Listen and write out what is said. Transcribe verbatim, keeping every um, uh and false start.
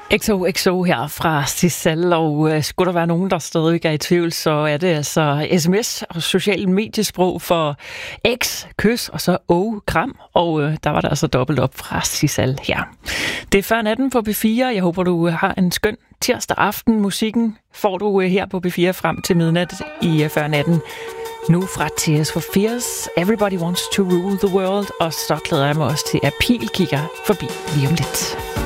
X O X O her fra Sissel, og uh, skulle der være nogen, der stadig er i tvivl, så er det altså sms og social mediesprog for X, kys og så O, kram, og uh, der var der altså dobbelt op fra Sissel her. Det er før natten på B fire. Jeg håber, du har en skøn tirsdag aften. Musikken får du uh, her på B fire frem til midnat i uh, før natten. Nu fra Tears for Fears, Everybody Wants to Rule the World, og så glæder jeg mig også til, at Pil kigger forbi lige om lidt.